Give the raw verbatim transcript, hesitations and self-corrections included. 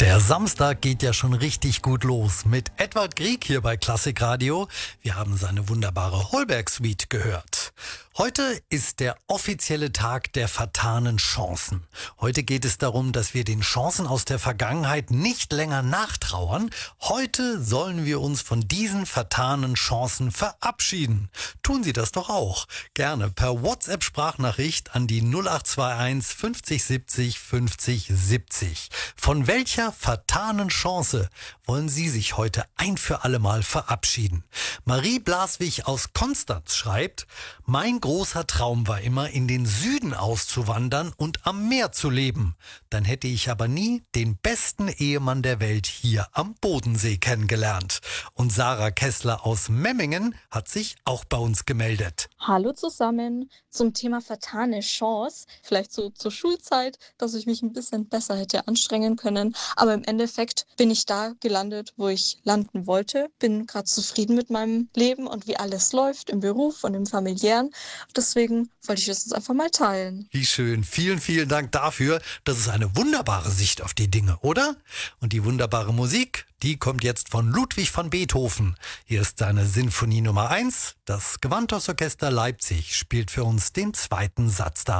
Der Samstag geht ja schon richtig gut los mit Edward Grieg hier bei Klassikradio. Wir haben seine wunderbare Holberg-Suite gehört. Heute ist der offizielle Tag der vertanen Chancen. Heute geht es darum, dass wir den Chancen aus der Vergangenheit nicht länger nachtrauern. Heute sollen wir uns von diesen vertanen Chancen verabschieden. Tun Sie das doch auch. Gerne per WhatsApp-Sprachnachricht an die null acht zwei eins fünfzig siebzig fünfzig siebzig. Von welcher vertanen Chance wollen Sie sich heute ein für alle Mal verabschieden? Marie Blaswig aus Konstanz schreibt: Mein großer Traum war immer, in den Süden auszuwandern und am Meer zu leben. Dann hätte ich aber nie den besten Ehemann der Welt hier am Bodensee kennengelernt. Und Sarah Kessler aus Memmingen hat sich auch bei uns gemeldet. Hallo zusammen. Zum Thema vertane Chance, vielleicht so zur Schulzeit, dass ich mich ein bisschen besser hätte anstrengen können. Aber im Endeffekt bin ich da gelandet, wo ich landen wollte. Bin gerade zufrieden mit meinem Leben und wie alles läuft im Beruf und im Familiären. Deswegen wollte ich das jetzt einfach mal teilen. Wie schön. Vielen, vielen Dank dafür. Das ist eine wunderbare Sicht auf die Dinge, oder? Und die wunderbare Musik, die kommt jetzt von Ludwig van Beethoven. Hier ist seine Sinfonie Nummer eins. Das Gewandhausorchester Leipzig spielt für uns den zweiten Satz daraus.